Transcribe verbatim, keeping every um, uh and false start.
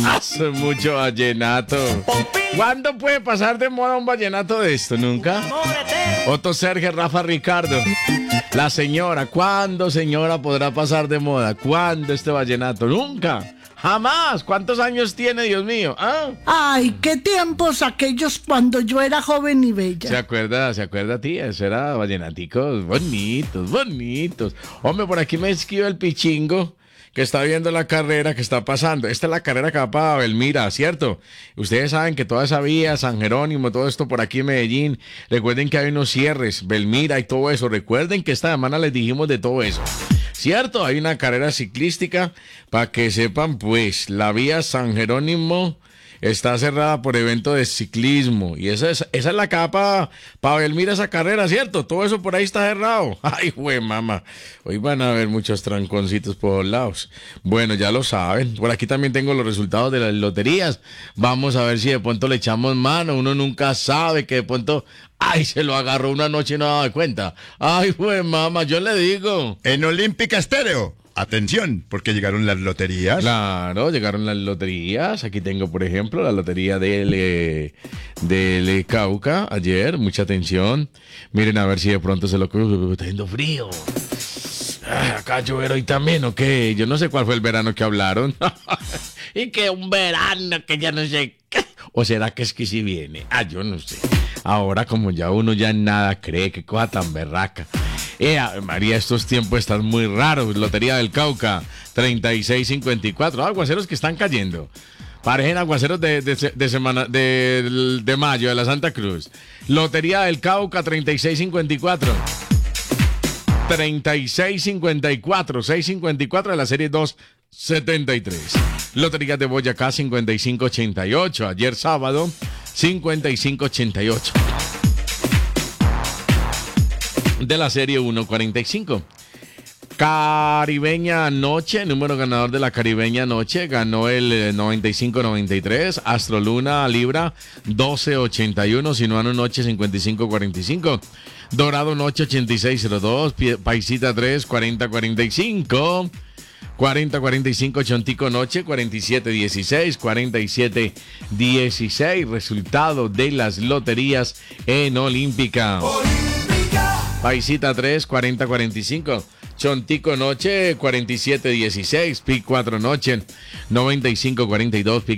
Hace mucho vallenato. ¿Cuándo puede pasar de moda un vallenato de esto? ¿Nunca? Otto Sergio, Rafa Ricardo. La señora, ¿cuándo, señora, podrá pasar de moda? ¿Cuándo este vallenato? Nunca. Jamás. ¿Cuántos años tiene, Dios mío? ¿Ah? Ay, qué tiempos aquellos cuando yo era joven y bella. ¿Se acuerda, se acuerda, tía? Eso era vallenaticos bonitos, bonitos. Hombre, por aquí me escribe el pichingo que está viendo la carrera que está pasando. Esta es la carrera que va para Belmira, ¿cierto? Ustedes saben que toda esa vía, San Jerónimo, todo esto por aquí en Medellín. Recuerden que hay unos cierres, Belmira y todo eso. Recuerden que esta semana les dijimos de todo eso. ¿Cierto? Hay una carrera ciclística, para que sepan, pues, la vía San Jerónimo está cerrada por evento de ciclismo. Y esa es, esa es la capa para Belmira, esa carrera, ¿cierto? Todo eso por ahí está cerrado. Ay, güey, mamá. Hoy van a haber muchos tranconcitos por todos lados. Bueno, ya lo saben. Por aquí también tengo los resultados de las loterías. Vamos a ver si de pronto le echamos mano. Uno nunca sabe que de pronto... Ay, se lo agarró una noche y no daba cuenta. Ay, güey, mamá, yo le digo. En Olímpica Estéreo. Atención, porque llegaron las loterías. Claro, llegaron las loterías. Aquí tengo, por ejemplo, la lotería del, eh, del Cauca ayer. Mucha atención. Miren a ver si de pronto se lo... Uh, está haciendo frío. Ah, acá llover hoy también, ¿o qué? Yo no sé cuál fue el verano que hablaron. Y que un verano que ya no sé qué. ¿O será que es que sí viene? Ah, yo no sé. Ahora como ya uno ya en nada cree, qué cosa tan berraca. Eh, María, estos tiempos están muy raros. Lotería del Cauca, treinta y seis cincuenta y cuatro. Aguaceros que están cayendo. Parejen aguaceros de, de, de semana de, de mayo, de la Santa Cruz. Lotería del Cauca, treinta y seis cincuenta y cuatro. treinta y seis cincuenta y cuatro. seiscientos cincuenta y cuatro de la serie doscientos setenta y tres. Lotería de Boyacá, cincuenta y cinco ochenta y ocho. Ayer sábado, cincuenta y cinco ochenta y ocho. De la serie ciento cuarenta y cinco. Caribeña Noche, número ganador de la Caribeña Noche, ganó el noventa y cinco noventa y tres. Astroluna Libra, doce ochenta y uno. Sinuano Noche, cincuenta y cinco cuarenta y cinco. Dorado Noche, ochenta y seis cero dos. Paisita tres, cuarenta cuarenta y cinco. cuarenta cuarenta y cinco. Chontico Noche, cuarenta y siete dieciséis. cuarenta y siete dieciséis. Resultado de las loterías en Olímpica. Paisita tres, cuarenta cuarenta y cinco. Chontico Noche, cuarenta y siete dieciséis. Pic cuatro Noche, noventa y cinco cuarenta y dos. Pic